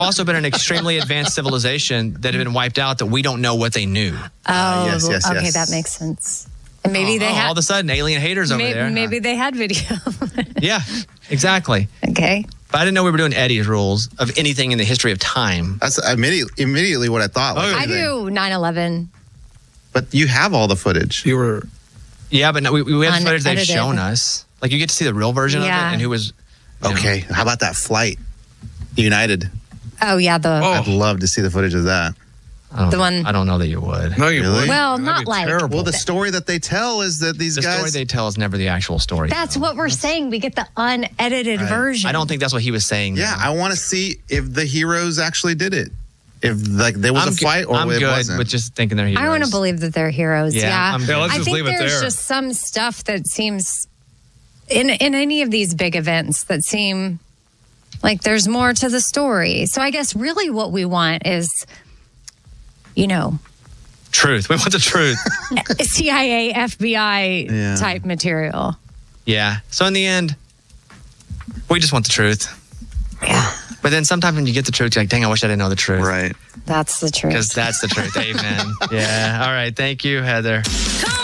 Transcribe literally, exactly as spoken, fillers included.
also been an extremely advanced civilization that had been wiped out that we don't know what they knew. Oh, Uh, yes, yes, okay, yes. that makes sense. And maybe Oh, they oh, had all of a sudden, alien haters over maybe, there. maybe they had video. Yeah, exactly. Okay. But I didn't know we were doing Eddie's rules of anything in the history of time. That's immediately, immediately what I thought. Like, I do nine eleven. But you have all the footage. You were. Yeah, but no, we, we have footage they've Unedited. shown us. Like, you get to see the real version Yeah. of it and who was... you know. Okay, how about that flight? United. Oh, yeah, the Oh. I'd love to see the footage of that. I don't, The one- I don't know that you would. No, you Really? wouldn't. Well, That'd not be like- terrible. Well, the story that they tell is that these The guys. story they tell is never the actual story. That's though. what we're saying. We get the unedited Right. version. I don't think that's what he was saying. yeah, though. I want to see if the heroes actually did it. If like there was I'm a good- fight or I'm it good wasn't. with just thinking they're heroes. I want to believe that they're heroes. Yeah, Yeah. I'm Yeah, good. let's I just think leave it there's there. just some stuff that seems in in any of these big events that seem like there's more to the story. So I guess really what we want is, you know, Truth. We want the truth. C I A, F B I Yeah. type material. Yeah. So in the end, we just want the truth. Yeah, But then sometimes when you get the truth, you're like, dang, I wish I didn't know the truth. right. that's the truth. Because that's the truth. Amen. Yeah. All right. Thank you, Heather.